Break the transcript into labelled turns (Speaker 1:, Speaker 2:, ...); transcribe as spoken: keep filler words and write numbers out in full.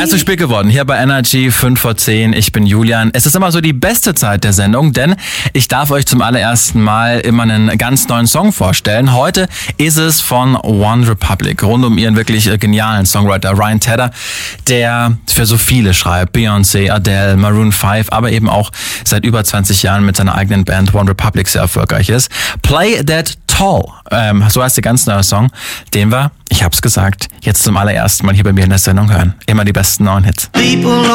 Speaker 1: Es ist spät geworden, hier bei Energy fünf vor zehn. Ich bin Julian. Es ist immer so die beste Zeit der Sendung, denn ich darf euch zum allerersten Mal immer einen ganz neuen Song vorstellen. Heute ist es von OneRepublic, rund um ihren wirklich genialen Songwriter Ryan Tedder, der für so viele schreibt. Beyoncé, Adele, Maroon fünf, aber eben auch seit über zwanzig Jahren mit seiner eigenen Band OneRepublic sehr erfolgreich ist. Play That Tall, ähm, so heißt der ganz neue Song, den wir, ich hab's gesagt, jetzt zum allerersten Mal hier bei mir in der Sendung hören. Immer die besten neuen Hits.